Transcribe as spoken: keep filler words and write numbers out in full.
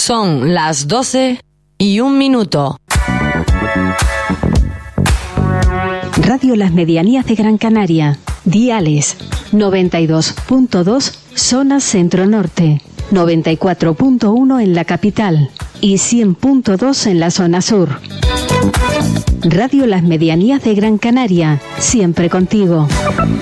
Son las doce y un minuto. Radio Las Medianías de Gran Canaria. Diales noventa y dos punto dos zona centro-norte, noventa y cuatro punto uno en la capital y cien punto dos en la zona sur. Radio Las Medianías de Gran Canaria, siempre contigo.